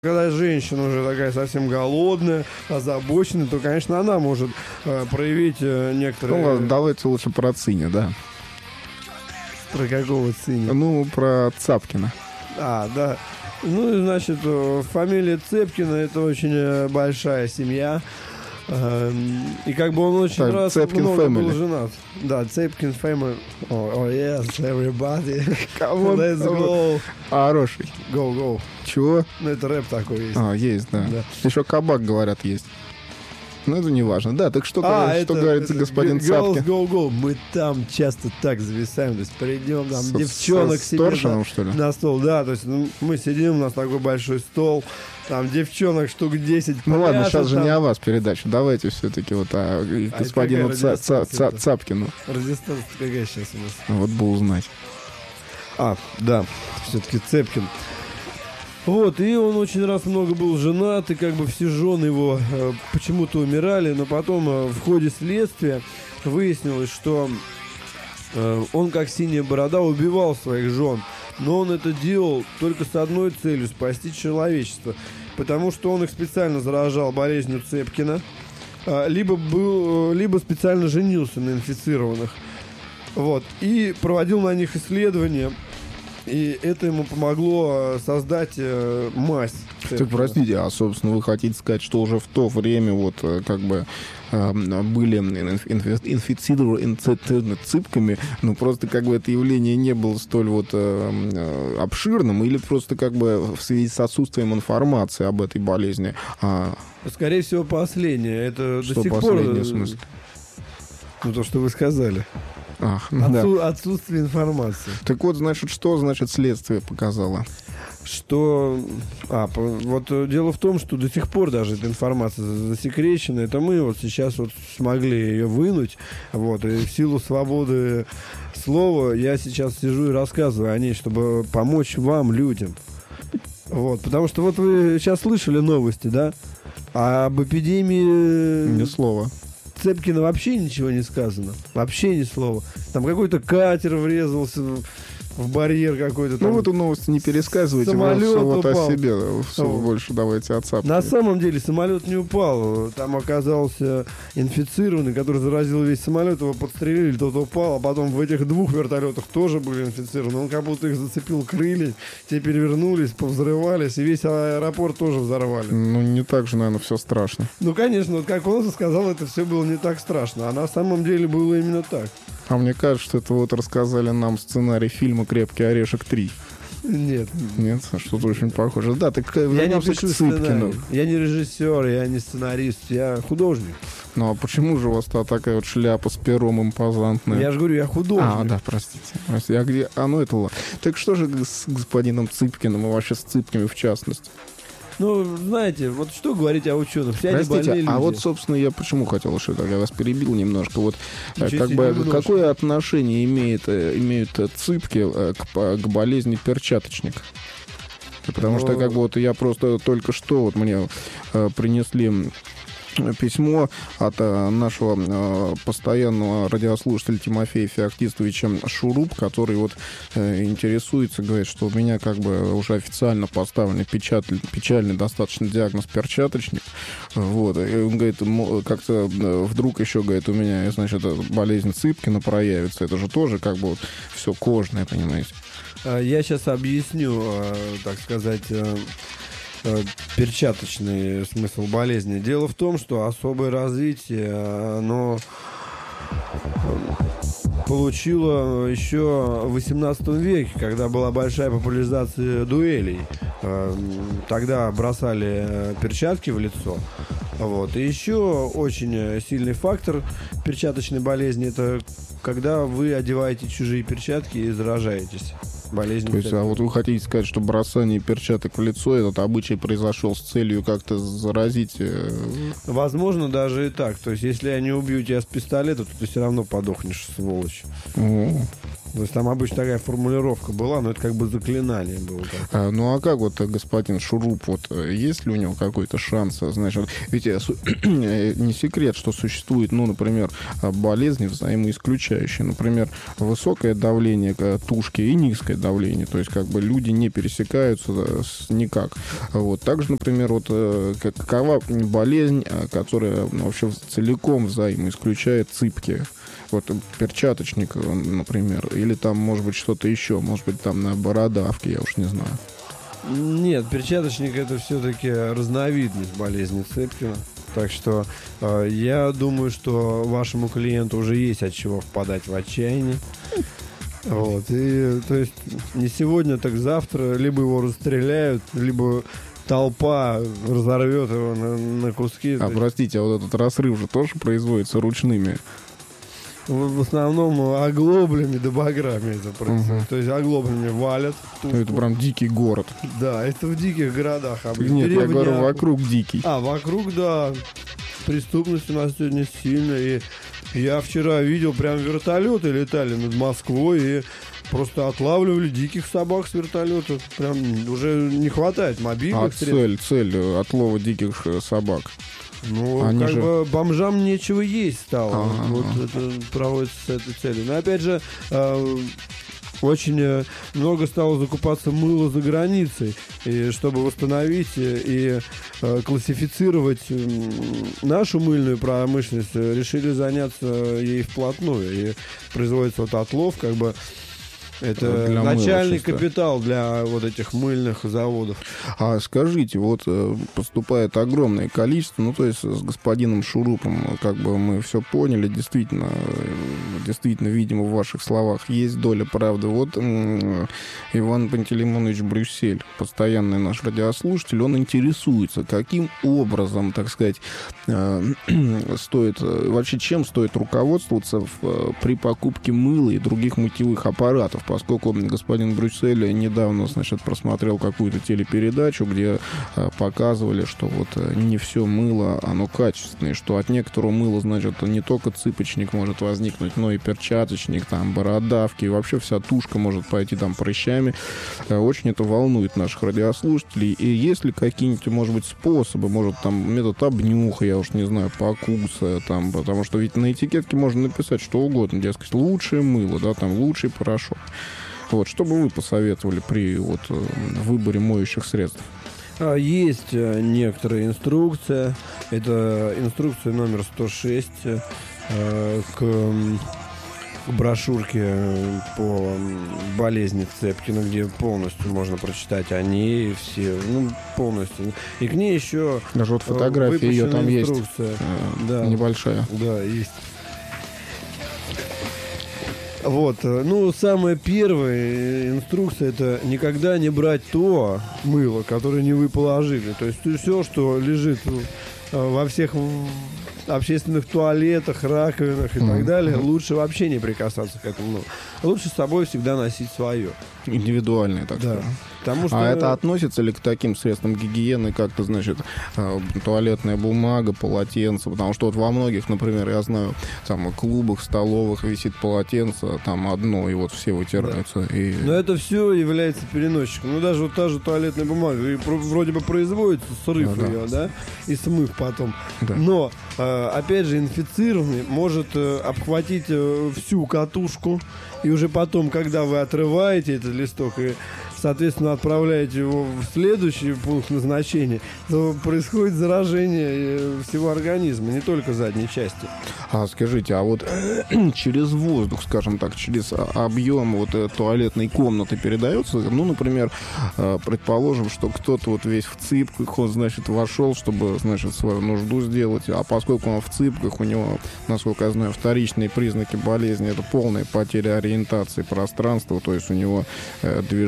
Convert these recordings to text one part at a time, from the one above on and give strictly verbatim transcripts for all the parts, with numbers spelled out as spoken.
Когда женщина уже такая совсем голодная, озабоченная, то, конечно, она может э, проявить э, некоторые... Ну ладно, давайте лучше про Циню, да. Про какого Циню? Ну, про Цапкина. А, да. Ну, и, значит, э, фамилия Цепкина — это очень э, большая семья. Э, и как бы он очень Так, раз Цепкин много family. был женат. Да, Цепкин family. Oh, oh yes, everybody. Кого? Let's go. Хороший. Go, go. Чего? Ну, это рэп такой есть. А, есть, да. Да. Еще кабак, говорят, есть. Ну, это не важно. Да, так что, А, что это, говорится, это господин Girls Цапкин? Go Go. Мы там часто так зависаем. То есть придем, там С- девчонок с- с себе торшином, на, что ли? на стол. Да, то есть ну, мы сидим, у нас такой большой стол. Там девчонок штук десять. Ну ладно, пляшут сейчас же там. не о вас передача. Давайте все-таки вот о А господину какая Ца- Ца- радиостанция Ца- это? Цапкину. Радиостанция какая сейчас у нас? Вот бы узнать. А, да, все-таки Цепкин. Вот, и он очень раз много был женат, и как бы все жены его э, почему-то умирали, но потом э, в ходе следствия выяснилось, что э, он, как синяя борода, убивал своих жен, но он это делал только с одной целью — спасти человечество, потому что он их специально заражал болезнью Цепкина, э, либо, был, э, либо специально женился на инфицированных, вот, и проводил на них исследования. И это ему помогло э, создать э, мазь. Так, простите, а, собственно, вы хотите сказать, что уже в то время вот э, как бы э, были инфи- инфицированы цыпками, ну просто как бы это явление не было столь вот э, э, обширным, или просто как бы в связи с отсутствием информации об этой болезни? А, Скорее всего, последнее. Это что до сих пор... последнее, э, в смысле? Ну, то, что вы сказали. Ах, ну да. Отсу- Отсутствие информации. Так вот, значит, что, значит, следствие показало? Что... А, по- вот э, дело в том, что до сих пор даже эта информация за- засекречена. Это мы вот сейчас вот смогли ее вынуть. Вот, и в силу свободы слова я сейчас сижу и рассказываю о ней, чтобы помочь вам, людям. Вот, потому что вот вы сейчас слышали новости, да? А об эпидемии... Ни слова. Цепкина вообще ничего не сказано. Вообще ни слова. Там какой-то катер врезался в, в барьер какой-то. Там. Ну, вы эту новость не пересказывайте, вы самолет все вот упал. о себе, все Вот. больше давайте о Цапкине. На самом деле самолет не упал. Там оказался инфицированный, который заразил весь самолет. Его подстрелили, тот упал. А потом в этих двух вертолетах тоже были инфицированы. Он как будто их зацепил крылья. Те перевернулись, повзрывались. И весь аэропорт тоже взорвали. Ну, не так же, наверное, все страшно. Ну, конечно, вот как он сказал, это все было не так страшно. А на самом деле было именно так. А мне кажется, что это вот рассказали нам сценарий фильма «Крепкий орешек три». Нет. Нет, что-то очень похоже. Да, так Я не вернемся к пишу Цыпкину. сценарий. Я не режиссер, я не сценарист, я художник. Ну, а почему же у вас та такая вот шляпа с пером импозантная? Я же говорю, я художник. А, да, простите. Простите. А где? А, ну это ладно. Так что же с господином Цыпкиным и вообще с Цыпками в частности? Ну, знаете, вот что говорить о ученых? Все они Простите, больные а люди. вот, собственно, я почему хотел, что так я вас перебил немножко. Вот э, Ничего как себе, бы немножко. какое отношение имеет, э, имеют э, цыпки э, к, по- к болезни перчаточника? Потому что Ну, как бы вот я просто только что вот мне э, принесли письмо от э, нашего э, постоянного радиослушателя Тимофея Феоктистовича Шуруп, который вот э, интересуется, говорит, что у меня как бы уже официально поставленный печаль- печальный достаточно диагноз перчаточник. Вот. И он говорит, мо- как-то э, вдруг еще, говорит, у меня, значит, болезнь Цыпкина проявится. Это же тоже как бы вот все кожное, понимаете. а, Я сейчас объясню, а, так сказать, а, а, перчаточный смысл болезни. Дело в том, что особое развитие, а, оно а, получило еще в восемнадцатом веке, когда была большая популяризация дуэлей. А, Тогда бросали э, перчатки в лицо. Вот. И еще очень э, сильный фактор перчаточной болезни — это когда вы одеваете чужие перчатки и заражаетесь болезнью. То есть, а вот вы хотите сказать, что бросание перчаток в лицо, этот обычай произошел с целью как-то заразить... э, Возможно, даже и так. То есть, если я не убью тебя с пистолета, то ты все равно подохнешь, сволочь. О, То есть там обычно такая формулировка была, но это как бы заклинание было. А, ну а как вот господин Шуруп, вот есть ли у него какой-то шанс? Значит, ведь не секрет, что существует, ну, например, болезни взаимоисключающие. Например, высокое давление тушки и низкое давление. То есть как бы люди не пересекаются никак. Вот. Также, например, вот какова болезнь, которая вообще целиком взаимоисключает цыпки? Вот перчаточник, например, или там, может быть, что-то еще, может быть, там на бородавке, я уж не знаю. Нет, перчаточник — это все-таки разновидность болезни Цепкина. Так что э, я думаю, что вашему клиенту уже есть от чего впадать в отчаяние. Вот, и то есть не сегодня, так завтра либо его расстреляют, либо толпа разорвет его на, на куски. А, простите, а вот этот разрыв же тоже производится ручными? В основном оглоблями да баграми это происходит. Угу. То есть оглоблями валят. Ну, это прям дикий город. Да, это в диких городах. А Нет, деревня... я говорю, вокруг дикий. А, вокруг, да. Преступность у нас сегодня сильная. И я вчера видел, прям вертолеты летали над Москвой и просто отлавливали диких собак с вертолета. Прям уже не хватает мобильных а средств. цель, цель отлова диких собак? Ну, Они как же... бы бомжам нечего есть стало. А-а-а. Вот это проводится с этой целью. Но опять же, э, очень много стало закупаться мыла за границей. И чтобы восстановить и э, классифицировать э, нашу мыльную промышленность, решили заняться ей вплотную. И производится вот отлов, как бы. Это для начальный капитал для вот этих мыльных заводов. А скажите, вот поступает огромное количество, ну то есть с господином Шурупом, как бы мы все поняли, действительно, действительно, видимо, в ваших словах есть доля правды. Вот Иван Пантелеймонович Брюссель, постоянный наш радиослушатель, он интересуется, каким образом, так сказать, стоит, вообще чем стоит руководствоваться в, при покупке мыла и других мытьевых аппаратов, поскольку господин Брюссель недавно, значит, просмотрел какую-то телепередачу, где э, показывали, что вот э, не все мыло, оно качественное, что от некоторого мыла, значит, не только цыпочник может возникнуть, но и перчаточник, там, бородавки, и вообще вся тушка может пойти там прыщами. Э, очень это волнует наших радиослушателей. И есть ли какие-нибудь, может быть, способы, может, там, метод обнюха, я уж не знаю, покуса, там, потому что ведь на этикетке можно написать что угодно, дескать, лучшее мыло, да, там, лучший порошок. Вот, что бы вы посоветовали при вот, выборе моющих средств? Есть некоторая инструкция. Это инструкция номер сто шесть э, к, к брошюрке по болезни Цепкина, где полностью можно прочитать о ней все, ну, полностью. И к ней еще даже вот фотография ее там инструкция. Есть, э, да, небольшая. Да, есть. Вот, ну, самая первая инструкция — это никогда не брать то мыло, которое не вы положили. То есть все, что лежит во всех общественных туалетах, раковинах и mm-hmm. так далее, лучше вообще не прикасаться к этому. Лучше с собой всегда носить свое. Индивидуальное, так да. сказать. Потому что... А это относится ли к таким средствам гигиены, как-то, значит, туалетная бумага, полотенце? Потому что вот во многих, например, я знаю, там в клубах, столовых висит полотенце, там одно, и вот все вытираются. Да. И... Но это все является переносчиком. Ну, даже вот та же туалетная бумага, и вроде бы производится срыв да, ее, да, и смыв потом. Да. Но, опять же, инфицированный может обхватить всю катушку, и уже потом, когда вы отрываете этот листок и, соответственно, отправляете его в следующий пункт назначения, то происходит заражение всего организма, не только задней части. А скажите, а вот через воздух, скажем так, через объем вот туалетной комнаты передается? Ну, например, предположим, что кто-то вот весь в цыпках, он, значит, вошел, чтобы, значит, свою нужду сделать, а поскольку он в цыпках, у него, насколько я знаю, вторичные признаки болезни — это полная потеря ориентации пространства, то есть у него движение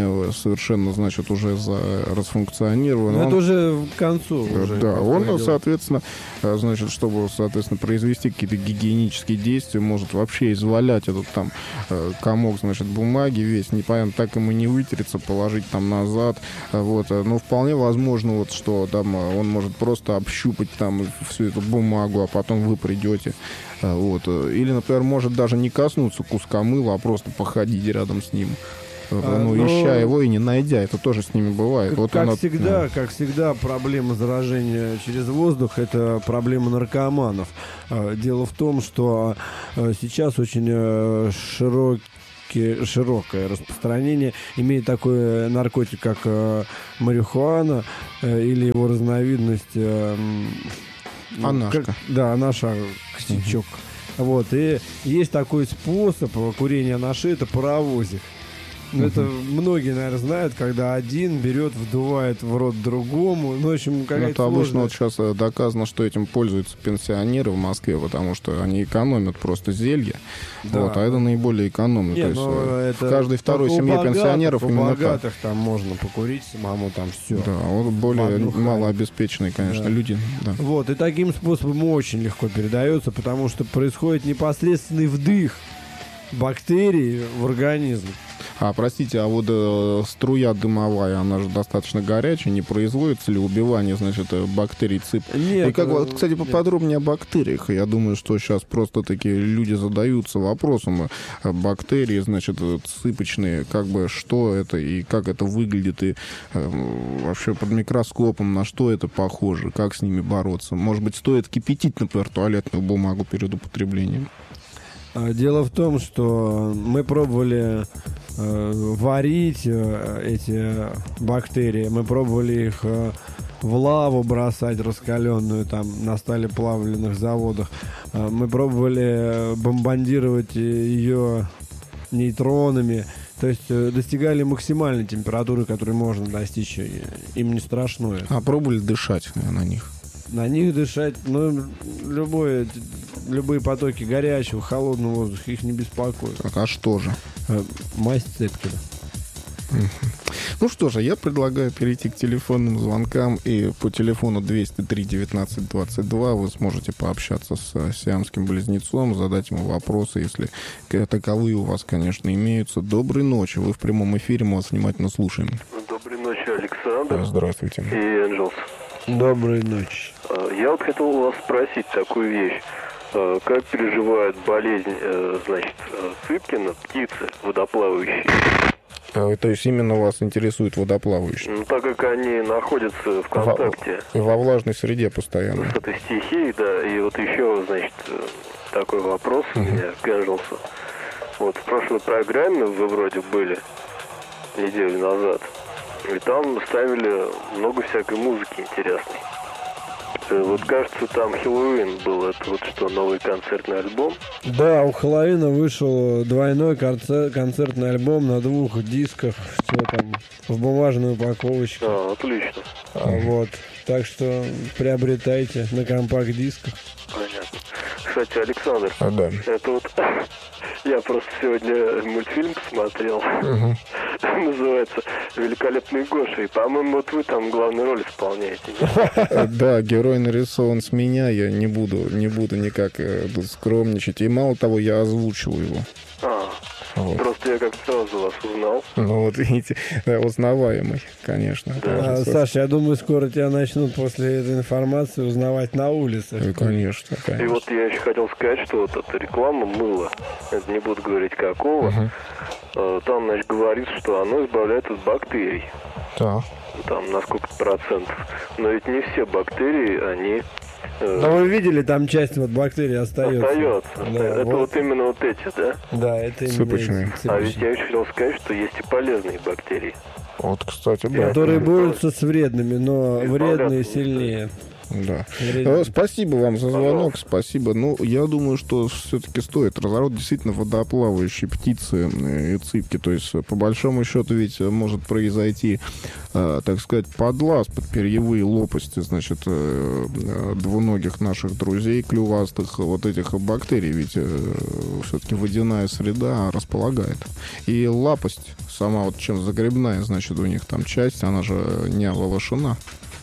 приложение совершенно, значит, уже за расфункционировано. Это он, уже к концу. Уже да, он, соответственно, значит, чтобы, соответственно, произвести какие-то гигиенические действия, может вообще извалять этот там комок, значит, бумаги весь, непонятно, так ему не вытереться, положить там назад, вот, но вполне возможно, вот, что там он может просто общупать там всю эту бумагу, а потом вы придете, вот, или, например, может даже не коснуться куска мыла, а просто походить рядом с ним. А, ну, но... ища его и не найдя, это тоже с ними бывает. Как, вот как, она... всегда, да. как всегда, проблема заражения через воздух — это проблема наркоманов. Дело в том, что сейчас очень широкий широкое распространение имеет такой наркотик, как э, марихуана э, или его разновидность э, анашка. Как, да, анаша, косячок. Угу. Вот, и есть такой способ курения анаши — это паровозик. Ну, это многие, наверное, знают, когда один берет, вдувает в рот другому. Ну, в общем, какая-то Это обычно сложная... вот сейчас доказано, что этим пользуются пенсионеры в Москве, потому что они экономят просто зелье. Да. Вот, а это наиболее экономно. Не, то есть это в каждой второй семье богатых, пенсионеров у именно богатых так. Там можно покурить самому, там все. Да, вот более малообеспеченные, конечно, да. люди. Да. Вот, и таким способом очень легко передается, потому что происходит непосредственный вдых бактерий в организм. А, простите, а вот э, струя дымовая, она же достаточно горячая, не производится ли убивание, значит, бактерий ЦИП? Нет. И как, вот, кстати, нет. поподробнее о бактериях. Я думаю, что сейчас просто такие люди задаются вопросом, бактерии, значит, цыпочные, как бы, что это и как это выглядит, и э, вообще под микроскопом, на что это похоже, как с ними бороться. Может быть, стоит кипятить, например, туалетную бумагу перед употреблением? Дело в том, что мы пробовали э, варить э, эти бактерии, мы пробовали их э, в лаву бросать раскаленную там на сталеплавильных заводах, э, мы пробовали бомбардировать ее нейтронами, то есть э, достигали максимальной температуры, которую можно достичь, им не страшно. А пробовали дышать на них? На них дышать, ну, любое, любые потоки горячего, холодного воздуха, их не беспокоят. Так, а что же? Мазь Цепкина. Ну что же, я предлагаю перейти к телефонным звонкам. И по телефону двести три девятнадцать двадцать два вы сможете пообщаться с сиамским близнецом, задать ему вопросы, если таковые у вас, конечно, имеются. Доброй ночи, вы в прямом эфире, мы вас внимательно слушаем. Доброй ночи, Александр. Здравствуйте. И Энджелс. Доброй ночи. Я вот хотел у вас спросить такую вещь. Как переживает болезнь, значит, Цыпкина птицы водоплавающие? То есть именно вас интересует водоплавающие? Ну, так как они находятся в контакте. Во, во влажной среде постоянно. С этой стихией, да. И вот еще, значит, такой вопрос у меня к Энджелсу. Вот в прошлой программе вы вроде были неделю назад. И там ставили много всякой музыки интересной. Вот, кажется, там Хэллоуин был. Это вот что, новый концертный альбом? Да, у Хэллоуина вышел двойной концерт, концертный альбом на двух дисках. Все там в бумажной упаковочке. А, отлично. А, вот. Так что приобретайте на компакт-дисках. Понятно. Кстати, Александр, а, да. это вот... Я просто сегодня мультфильм посмотрел. Угу. Называется «Великолепный Гоша». И, по-моему, вот вы там главную роль исполняете. Да, герой нарисован с меня. Я не буду, не буду никак скромничать. И мало того, я озвучиваю его. А, вот. Просто я как-то сразу вас узнал. Ну вот видите, да, узнаваемый, конечно. Да. А, Саша, я думаю, скоро тебя начнут после этой информации узнавать на улице. И, конечно, конечно. И вот я еще хотел сказать, что вот эта реклама мыла, это не буду говорить какого, uh-huh. там, значит, говорится, что оно избавляет от бактерий. Да. Там на сколько-то процентов. Но ведь не все бактерии, они... Да вы видели, там часть вот бактерий остается. Остается. Да, это вот. вот именно вот эти, да? Да, это именно цыпочные. Цыпочные. А ведь я еще хотел сказать, что есть и полезные бактерии. Вот, кстати, да. Которые борются с вредными, но вредные сильнее. Да. Э, Спасибо вам за звонок, спасибо. Ну, я думаю, что все-таки стоит. Разворот действительно водоплавающие птицы и цыпки. То есть, по большому счету, ведь может произойти, э, так сказать, подлаз под перьевые лопасти, значит, э, двуногих наших друзей, клювастых, вот этих бактерий. Ведь э, все-таки водяная среда располагает. И лапость, сама вот чем загребная, значит, у них там часть, она же не оголошена.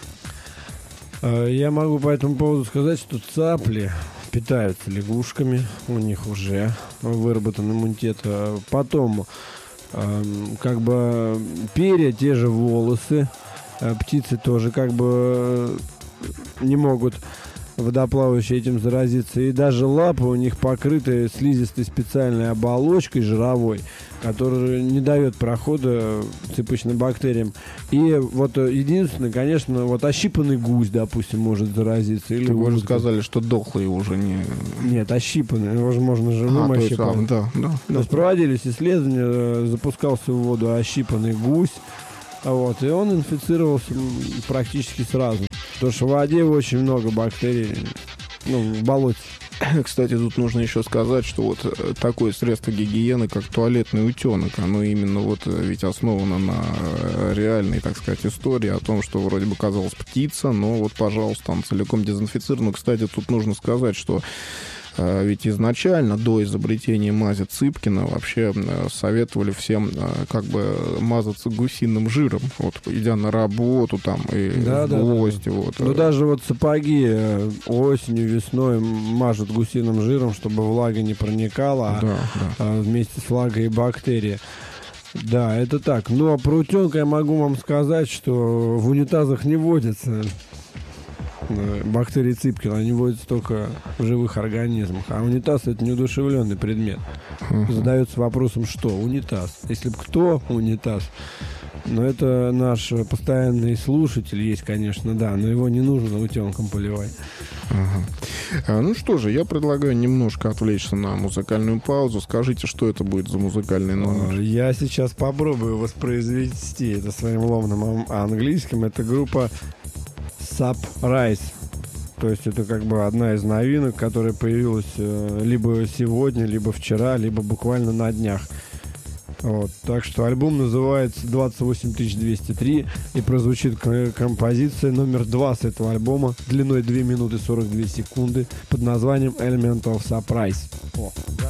Я могу по этому поводу сказать, что цапли питаются лягушками, у них уже выработан иммунитет. Потом, как бы, перья, те же волосы, птицы тоже как бы не могут водоплавающие этим заразиться. И даже лапы у них покрыты слизистой специальной оболочкой жировой, которая не дает прохода цыпочным бактериям. И вот единственное, конечно, вот ощипанный гусь, допустим, может заразиться. Или вы уже утка. сказали, что дохлый уже не... Нет, ощипанный. Его же можно живым а, ощипать. Да, да, то да. есть проводились исследования, запускался в воду ощипанный гусь. Вот, и он инфицировался практически сразу. Потому что в воде очень много бактерий, ну, в болоте. Кстати, тут нужно еще сказать, что вот такое средство гигиены, как туалетный утенок, оно именно вот ведь основано на реальной, так сказать, истории о том, что вроде бы казалось птица, но вот, пожалуйста, он целиком дезинфицирован. Кстати, тут нужно сказать, что ведь изначально, до изобретения мази Цыпкина, вообще советовали всем как бы мазаться гусиным жиром, вот, идя на работу там и да, в да, гости. Да. Вот. Ну, даже вот сапоги осенью, весной мажут гусиным жиром, чтобы влага не проникала, да, а, да. а вместе с влагой и бактерии. Да, это так. Ну, а про утенка я могу вам сказать, что в унитазах не водится бактерии Цыпкина, они водятся только в живых организмах. А унитаз — это неудушевленный предмет. Uh-huh. Задается вопросом, что унитаз? Если бы кто унитаз? Но это наш постоянный слушатель есть, конечно, да, но его не нужно утенком поливать. Uh-huh. А, ну что же, я предлагаю немножко отвлечься на музыкальную паузу. Скажите, что это будет за музыкальный номер? Я сейчас попробую воспроизвести это своим ломаным английским. Это группа Surprise. То есть это как бы одна из новинок, которая появилась э, либо сегодня, либо вчера, либо буквально на днях. Вот. Так что альбом называется двадцать восемь тысяч двести три, и прозвучит композиция номер два с этого альбома длиной две минуты сорок две секунды под названием Element of Surprise. О, да.